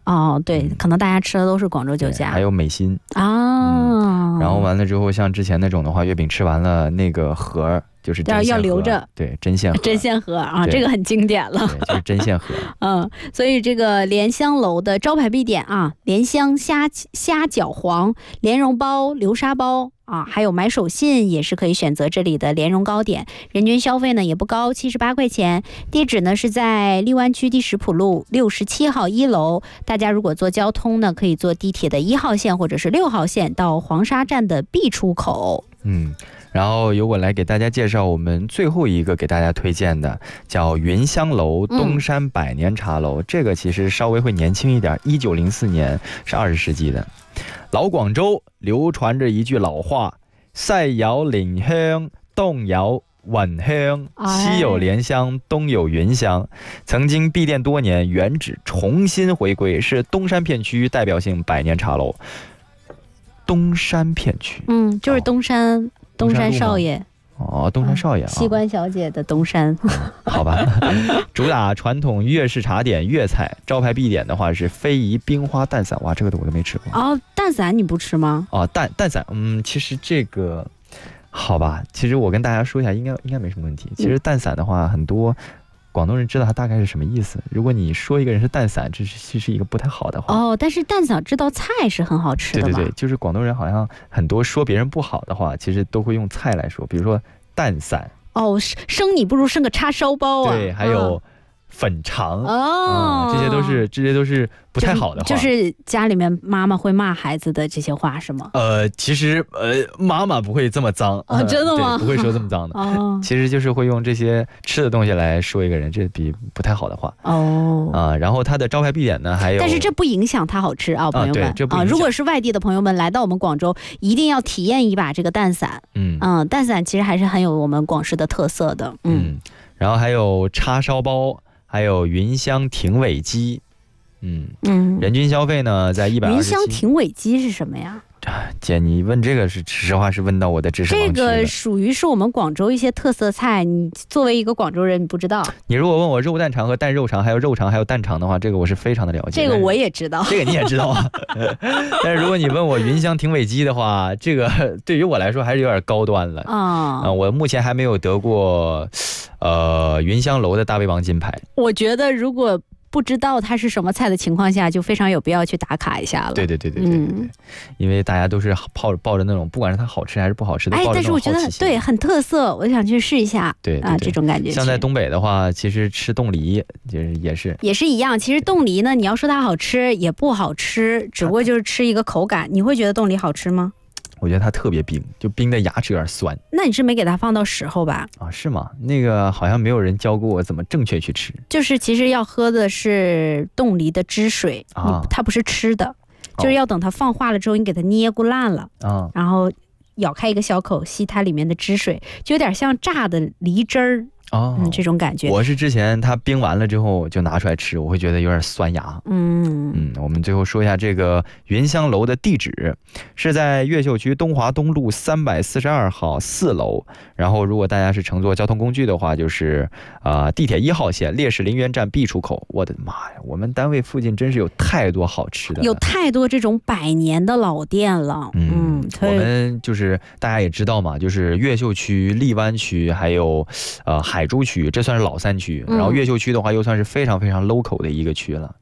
哦，对，可能大家吃的都是广州酒家， 还有美心啊。 然后完了之后，像之前那种的话，月饼吃完了那个盒就是针线盒， 要留着， 对，针线盒啊，这个很经典了， 对，就是针线盒。 所以这个莲香楼的招牌必点啊，莲香虾饺黄、莲蓉包、流沙包。还有买手信也是可以选择这里的莲蓉糕点，人均消费呢也不高，78块钱。地址呢是在荔湾区第10浦路67号1楼。大家如果坐交通呢，可以坐地铁的1号线或者是6号线到黄沙站的 B 出口。 然后由我来给大家介绍我们最后一个给大家推荐的，叫云香楼东山百年茶楼。这个其实稍微会年轻一点，1904年，是20世纪的。老广州流传着一句老话，西有莲香，东有云香，西有莲香，东有云香。曾经闭店多年，原址重新回归，是东山片区代表性百年茶楼。东山片区， 就是东山少爷。 东山少爷， 西关小姐的东山。 好吧。主打传统粤式茶点粤菜，招牌必点的话是非遗冰花蛋散。哇，这个我都没吃过。 蛋散你不吃吗？ 蛋散，其实这个好吧，其实我跟大家说一下，应该没什么问题。其实蛋散的话，很多广东人知道它大概是什么意思。如果你说一个人是蛋散，这是一个不太好的话。 但是蛋散这道菜是很好吃的嘛。 对，就是广东人好像很多说别人不好的话，其实都会用菜来说，比如说蛋散。 生你不如生个叉烧包啊。 对，还有粉肠这些都是不太好的话， 就是家里面妈妈会骂孩子的这些话是吗？ 其实妈妈不会这么脏真的吗？ 不会说这么脏的其实就是会用这些吃的东西来说一个人，这比不太好的话然后它的招牌必点呢还有， 但是这不影响它好吃啊，朋友们如果是外地的朋友们来到我们广州，一定要体验一把这个蛋散。蛋散其实还是很有我们广式的特色的。 然后还有叉烧包，还有云香挺尾鸡。人均消费呢在127。 云香挺尾鸡是什么呀？ 姐，你问这个是实话是问到我的知识盲区了。 这个属于是我们广州一些特色菜，你作为一个广州人你不知道。 你如果问我肉蛋肠和蛋肉肠还有肉肠还有蛋肠的话，这个我是非常的了解。 这个我也知道。 这个你也知道啊。但是如果你问我云香挺尾鸡的话，这个对于我来说还是有点高端了我目前还没有得过云香楼的大胃王金牌。我觉得如果不知道它是什么菜的情况下，就非常有必要去打卡一下了。 对，因为大家都是抱着那种不管是它好吃还是不好吃的抱着那种好奇心。 但是我觉得对很特色，我想去试一下。 对这种感觉。 像在东北的话，其实吃冻梨也是一样。其实冻梨呢，你要说它好吃也不好吃，只不过就是吃一个口感。你会觉得冻梨好吃吗？ 我觉得它特别冰，就冰的牙齿有点酸。 那你是没给它放到时候吧？ 是吗？那个好像没有人教过我怎么正确去吃。 就是其实要喝的是冻梨的汁水它不是吃的，就是要等它放化了之后，你给它捏咕烂了然后咬开一个小口，吸它里面的汁水，就有点像榨的梨汁儿。这种感觉。 我是之前它冰完了之后就拿出来吃，我会觉得有点酸牙。我们最后说一下这个云香楼的地址，是在越秀区东华东路342号4楼。然后如果大家是乘坐交通工具的话，就是地铁1号线烈士陵园站 B 出口。我的妈呀，我们单位附近真是有太多好吃的了， 有太多这种100年的老店了。 我们就是大家也知道嘛，就是越秀区、荔湾区还有海珠区，这算是老3区。然后越秀区的话又算是非常非常 local 的一个区了。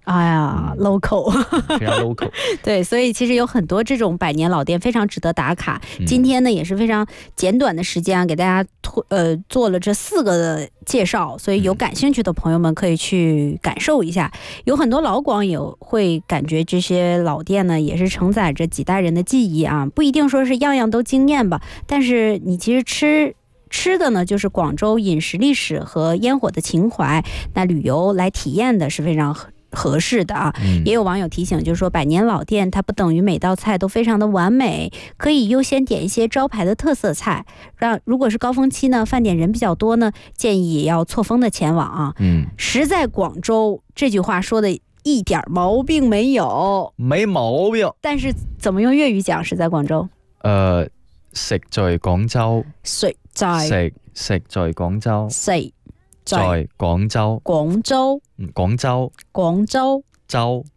local 非常 local 对，所以其实有很多这种100年老店非常值得打卡。今天呢也是非常简短的时间给大家做了这4个的介绍，所以有感兴趣的朋友们可以去感受一下。有很多老广也会感觉这些老店呢也是承载着几代人的记忆不一定说是样样都惊艳吧，但是你其实吃的呢就是广州饮食历史和烟火的情怀，那旅游来体验的是非常合适的也有网友提醒，就是说100年老店它不等于每道菜都非常的完美，可以优先点一些招牌的特色菜，如果是高峰期呢，饭点人比较多呢，建议也要错峰的前往实在广州这句话说的一点毛病没有， 没毛病。 但是怎么用粤语讲实在广州？ 食在廣州， 食在廣州， 食在廣州， 廣州， 廣州， 廣州， 州